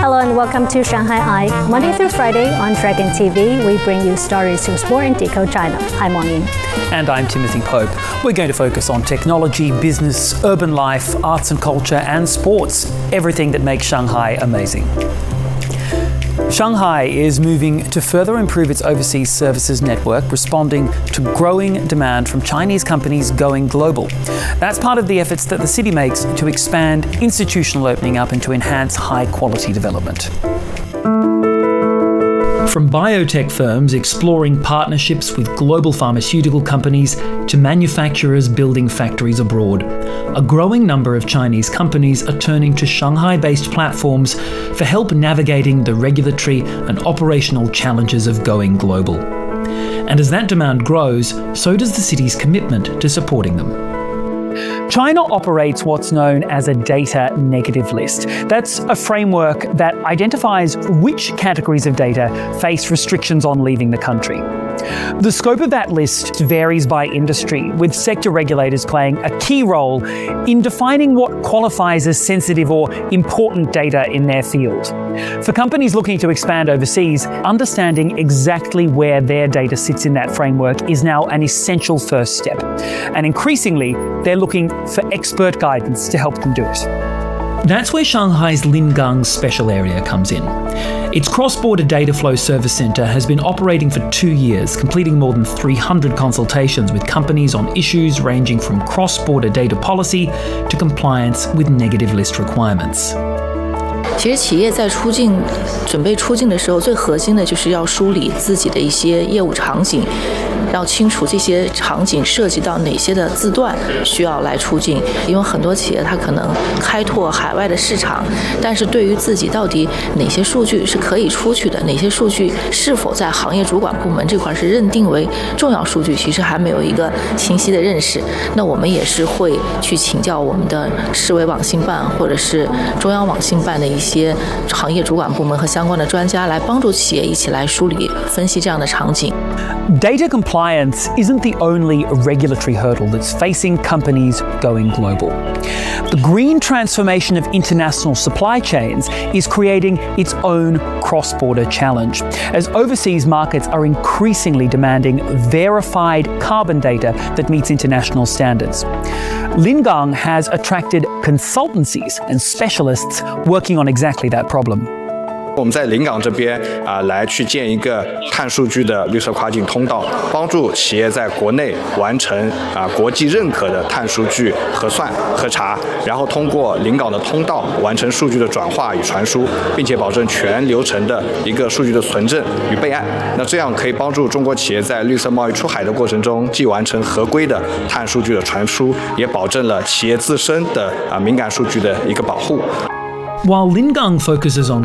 Hello and welcome to Shanghai Eye. Monday through Friday on Dragon TV, we bring you stories to explore and decode China. I'm Wang Ying. And I'm Timothy Pope. We're going to focus on technology, business, urban life, arts and culture, and sports. Everything that makes Shanghai amazing. Shanghai is moving to further improve its overseas services network, responding to growing demand from Chinese companies going global. That's part of the efforts that the city makes to expand institutional opening up and to enhance high-quality development. From biotech firms exploring partnerships with global pharmaceutical companies to manufacturers building factories abroad, a growing number of Chinese companies are turning to Shanghai-based platforms for help navigating the regulatory and operational challenges of going global. And as that demand grows, so does the city's commitment to supporting them. China operates what's known as a data negative list. That's a framework that identifies which categories of data face restrictions on leaving the country. The scope of that list varies by industry, with sector regulators playing a key role in defining what qualifies as sensitive or important data in their field. For companies looking to expand overseas, understanding exactly where their data sits in that framework is now an essential first step. And increasingly, they're looking for expert guidance to help them do it. That's where Shanghai's Lingang special area comes in. Its cross-border data flow service centre has been operating for 2 years, completing more than 300 consultations with companies on issues ranging from cross-border data policy to compliance with negative list requirements. 其实企业在准备出境的时候，最核心的就是要梳理自己的一些业务场景，要清楚这些场景涉及到哪些的字段需要来出境。因为很多企业它可能开拓海外的市场，但是对于自己到底哪些数据是可以出去的，哪些数据是否在行业主管部门这块是认定为重要数据，其实还没有一个清晰的认识。那我们也是会去请教我们的市委网信办或者是中央网信办的一些行业主管部门和相关的专家来帮助企业一起来梳理分析这样的场景。 Data compliance isn't the only regulatory hurdle that's facing companies going global. The green transformation of international supply chains is creating its own cross-border challenge, as overseas markets are increasingly demanding verified carbon data that meets international standards. Lingang has attracted consultancies and specialists working on exactly that problem. 我们在临港这边来去建一个碳数据的绿色跨境通道，帮助企业在国内完成国际认可的碳数据核算核查，然后通过临港的通道完成数据的转化与传输，并且保证全流程的一个数据的存证与备案。那这样可以帮助中国企业在绿色贸易出海的过程中，既完成合规的碳数据的传输，也保证了企业自身的敏感数据的一个保护。 While Lingang focuses on